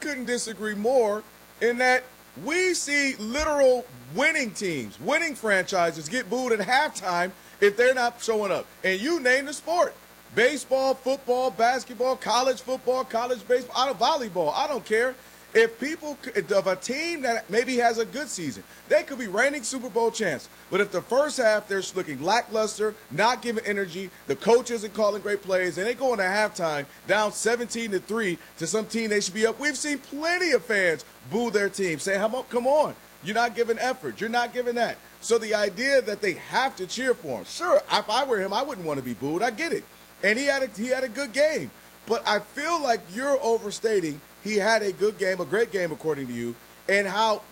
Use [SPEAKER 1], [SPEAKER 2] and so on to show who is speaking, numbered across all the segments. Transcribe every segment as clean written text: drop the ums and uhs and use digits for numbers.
[SPEAKER 1] couldn't disagree more in that we see literal winning teams, winning franchises get booed at halftime if they're not showing up. And you name the sport. Baseball, football, basketball, college football, college baseball, volleyball. I don't care. If a team that maybe has a good season, they could be reigning Super Bowl champs. But if the first half they're looking lackluster, not giving energy, the coach isn't calling great plays, and they go into halftime down 17-3 to some team they should be up. We've seen plenty of fans boo their team, say, come on, you're not giving effort, you're not giving that. So the idea that they have to cheer for him, sure, if I were him, I wouldn't want to be booed. I get it. And he had a good game. But I feel like you're overstating he had a good game, a great game according to you, and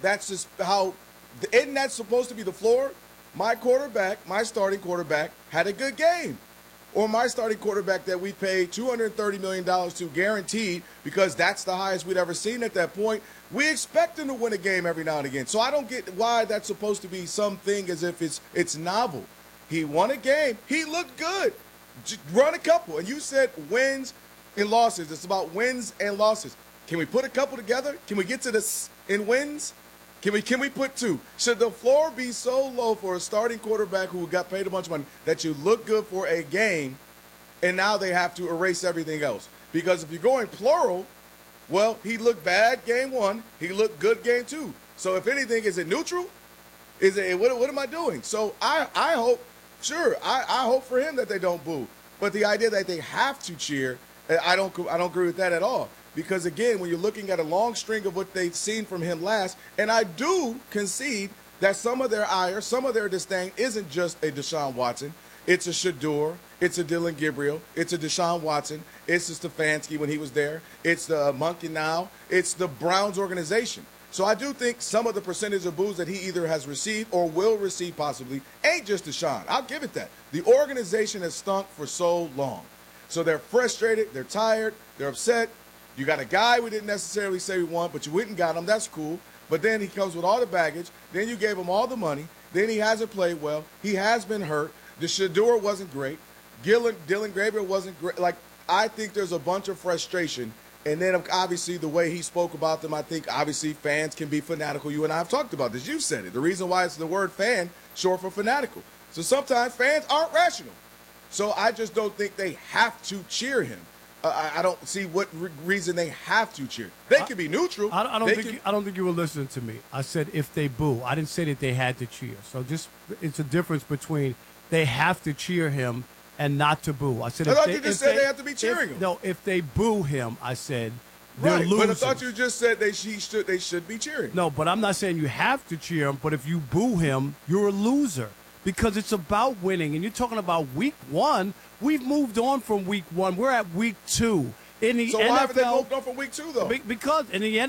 [SPEAKER 1] isn't that supposed to be the floor? My starting quarterback, had a good game. Or my starting quarterback that we paid $230 million to guaranteed because that's the highest we'd ever seen at that point. We expect him to win a game every now and again. So I don't get why that's supposed to be something as if it's novel. He won a game. He looked good. Run a couple. And you said wins and losses. It's about wins and losses. Can we put a couple together? Can we get to this in wins? Can we put two? Should the floor be so low for a starting quarterback who got paid a bunch of money that you look good for a game and now they have to erase everything else? Because if you're going plural, well, he looked bad game one. He looked good game two. So if anything, is it neutral? What am I doing? So I hope, sure, I hope for him that they don't boo. But the idea that they have to cheer, I don't agree with that at all. Because, again, when you're looking at a long string of what they've seen from him last, and I do concede that some of their ire, some of their disdain isn't just a Deshaun Watson. It's a Shedeur. It's a Dylan Gabriel. It's a Deshaun Watson. It's a Stefanski when he was there. It's the Monkey now. It's the Browns organization. So I do think some of the percentage of boos that he either has received or will receive possibly ain't just Deshaun. I'll give it that. The organization has stunk for so long. So they're frustrated. They're tired. They're upset. You got a guy we didn't necessarily say we want, but you went and got him. That's cool. But then he comes with all the baggage. Then you gave him all the money. Then he hasn't played well. He has been hurt. The Shedeur wasn't great. Dylan Gabriel wasn't great. Like, I think there's a bunch of frustration. And then, obviously, the way he spoke about them, I think, obviously, fans can be fanatical. You and I have talked about this. You said it. The reason why it's the word fan, short for fanatical. So sometimes fans aren't rational. So I just don't think they have to cheer him. I don't see what reason they have to cheer. They can be neutral.
[SPEAKER 2] I don't think you were listening to me. I said if they boo. I didn't say that they had to cheer. So it's a difference between they have to cheer him and not to boo. I said
[SPEAKER 1] I thought you just said they have to be cheering him.
[SPEAKER 2] No, if they boo him, I said they're losers.
[SPEAKER 1] But I thought you just said they should be cheering.
[SPEAKER 2] No, but I'm not saying you have to cheer him. But if you boo him, you're a loser. Because it's about winning. And you're talking about week one. We've moved on from week one. We're at week two. In the
[SPEAKER 1] so
[SPEAKER 2] NFL,
[SPEAKER 1] why haven't they moved on from week two, though?
[SPEAKER 2] Because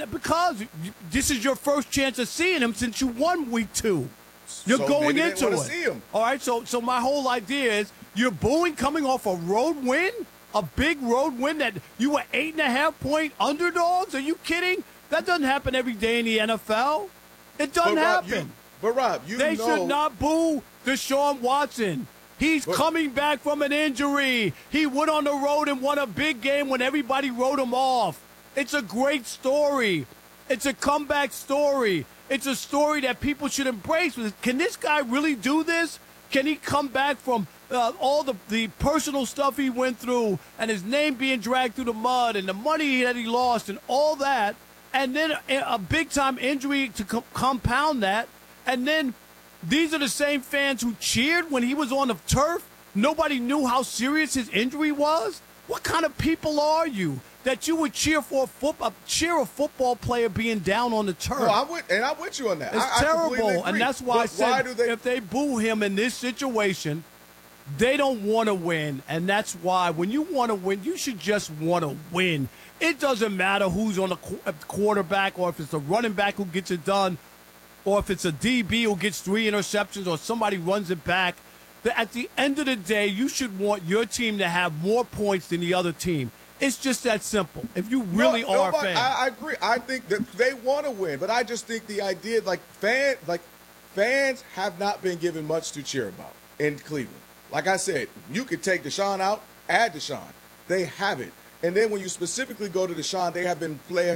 [SPEAKER 2] this is your first chance of seeing him since you won week two. You're going into it.
[SPEAKER 1] See him.
[SPEAKER 2] All right, so my whole idea is you're booing coming off a road win, a big road win that you were 8.5-point underdogs. Are you kidding? That doesn't happen every day in the NFL. It doesn't happen.
[SPEAKER 1] Rob,
[SPEAKER 2] they should not boo Deshaun Watson. He's coming back from an injury. He went on the road and won a big game when everybody wrote him off. It's a great story. It's a comeback story. It's a story that people should embrace. Can this guy really do this? Can he come back from all the personal stuff he went through and his name being dragged through the mud and the money that he lost and all that, and then a big-time injury to compound that, and then these are the same fans who cheered when he was on the turf? Nobody knew how serious his injury was? What kind of people are you that you would cheer for a football player being down on the turf?
[SPEAKER 1] No, I'm with you on that.
[SPEAKER 2] It's terrible, and that's why I said if they boo him in this situation, they don't want to win, and that's why when you want to win, you should just want to win. It doesn't matter who's on the quarterback or if it's the running back who gets it done, or if it's a DB who gets 3 interceptions or somebody runs it back. At the end of the day, you should want your team to have more points than the other team. It's just that simple. If you really are a fan.
[SPEAKER 1] I agree. I think that they want to win, but I just think the idea, fans have not been given much to cheer about in Cleveland. Like I said, you could take Deshaun out, add Deshaun. They haven't. And then when you specifically go to Deshaun, they have been